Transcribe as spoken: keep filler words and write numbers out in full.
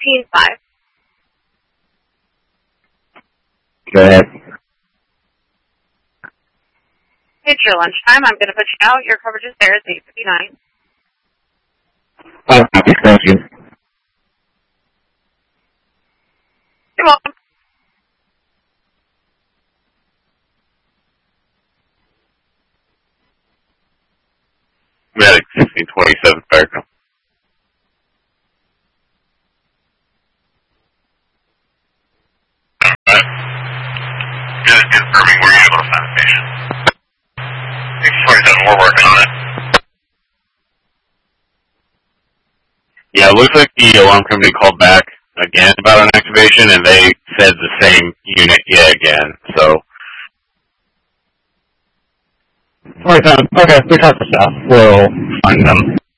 fifteen five. Go ahead. It's your lunchtime. I'm going to put you out. Your coverage is there. It's eight fifty-nine. Oh, thank you. You're welcome. Medic sixteen twenty-seven, Fargo. Alright. Just confirming we're able to find the patient. six twenty-seven, we're working on it. Yeah, it looks like the alarm company called back again about an activation, and they said the same unit yet again, so. Alright, um, okay, we talked to staff. We'll find them.